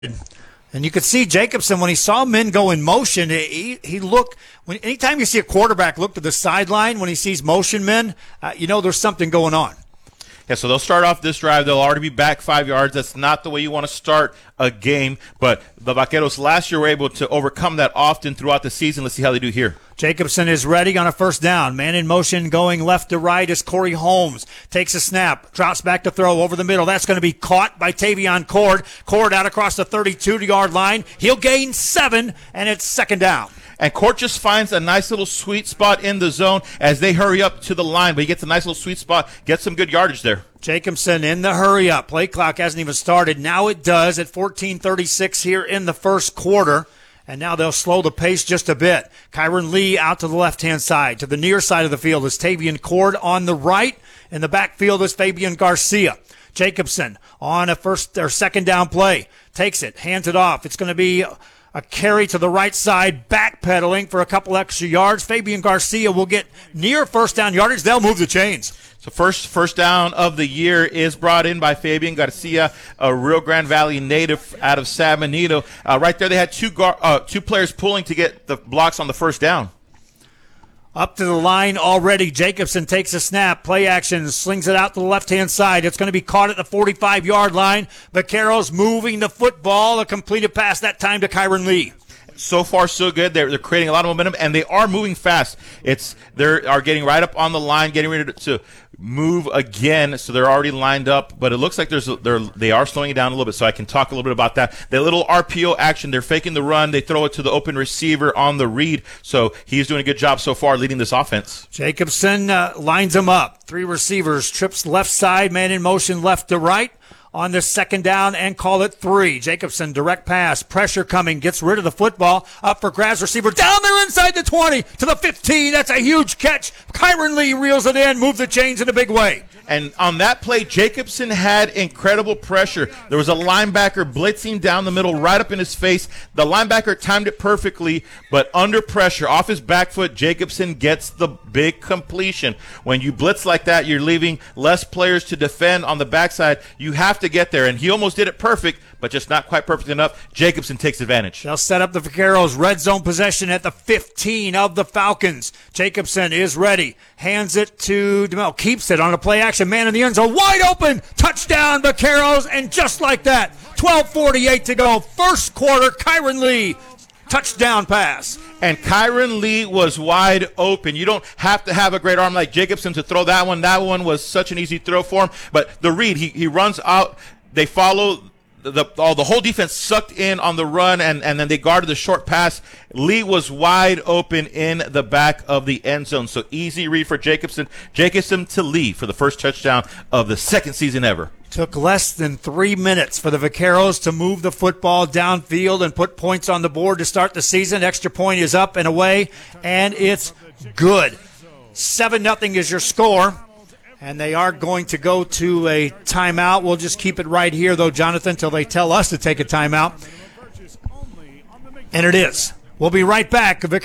And you could see Jacobson, when he saw men go in motion, he looked. Anytime you see a quarterback look to the sideline when he sees motion men, you know there's something going on. Yeah, so they'll start off this drive. They'll already be back 5 yards. That's not the way you want to start a game. But the Vaqueros last year were able to overcome that often throughout the season. Let's see how they do here. Jacobson is ready on a first down. Man in motion going left to right is Corey Holmes. Takes a snap, drops back to throw over the middle. That's going to be caught by Tavion Cord. Cord out across the 32-yard line. He'll gain 7, and it's second down. And Court just finds a nice little sweet spot in the zone as they hurry up to the line. But he gets a nice little sweet spot, gets some good yardage there. Jacobson in the hurry up. Play clock hasn't even started. Now it does at 14:36 here in the first quarter. And now they'll slow the pace just a bit. Kyron Lee out to the left-hand side. To the near side of the field is Tavion Cord on the right. In the backfield is Fabian Garcia. Jacobson on a first or second down play. Takes it, hands it off. It's going to be a carry to the right side, backpedaling for a couple extra yards. Fabian Garcia will get near first down yardage. They'll move the chains. So first down of the year is brought in by Fabian Garcia, a Rio Grande Valley native out of San Benito. Right there they had two players pulling to get the blocks on the first down. Up to the line already. Jacobson takes a snap. Play action. Slings it out to the left-hand side. It's going to be caught at the 45-yard line. Vaqueros moving the football. A completed pass that time to Kyron Lee. So far, so good. They're creating a lot of momentum, and they are moving fast. They are getting right up on the line, getting ready to move again. So they're already lined up, but it looks like they are slowing it down a little bit. So I can talk a little bit about that. The little RPO action. They're faking the run. They throw it to the open receiver on the read. So he's doing a good job so far leading this offense. Jacobson lines them up. 3 receivers, trips left side, man in motion left to right. On the second down and call it 3. Jacobson, direct pass, pressure coming, gets rid of the football, up for grabs, receiver down there inside the 20 to the 15. That's a huge catch. Kyron Lee reels it in, moves the chains in a big way. And on that play, Jacobson had incredible pressure. There was a linebacker blitzing down the middle right up in his face. The linebacker timed it perfectly, but under pressure, off his back foot, Jacobson gets the big completion. When you blitz like that, you're leaving less players to defend on the backside. You have to get there, and he almost did it perfect, but just not quite perfect enough. Jacobson takes advantage. They'll set up the Vaqueros red zone possession at the 15 of the Falcons. Jacobson is ready. Hands it to DeMel. Keeps it on a play action. Man in the end zone. Wide open. Touchdown, Vaqueros. And just like that, 12:48 to go. First quarter, Kyron Lee. Touchdown pass. And Kyron Lee was wide open. You don't have to have a great arm like Jacobson to throw that one. That one was such an easy throw for him. But the read, he runs out. They follow. The whole defense sucked in on the run, and then they guarded the short pass. Lee was wide open in the back of the end zone. So easy read for Jacobson. Jacobson to Lee for the first touchdown of the second season ever. Took less than 3 minutes for the Vaqueros to move the football downfield and put points on the board to start the season. Extra point is up and away, and it's good. 7-0 is your score. And they are going to go to a timeout. We'll just keep it right here, though, Jonathan, until they tell us to take a timeout. And it is. We'll be right back.